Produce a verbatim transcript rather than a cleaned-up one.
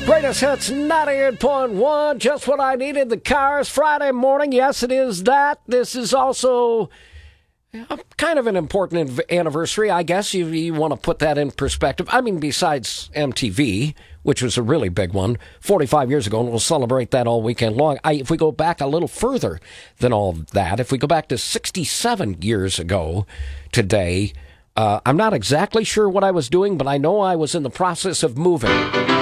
Greatest Hits ninety-eight point one, just what I needed. The Cars, Friday morning. Yes, it is that. This is also kind of an important anniversary, I guess, you, you want to put that in perspective. I mean, besides M T V, which was a really big one, forty-five years ago, and we'll celebrate that all weekend long. I, if we go back a little further than all that, if we go back to sixty-seven years ago today, uh, I'm not exactly sure what I was doing, but I know I was in the process of moving.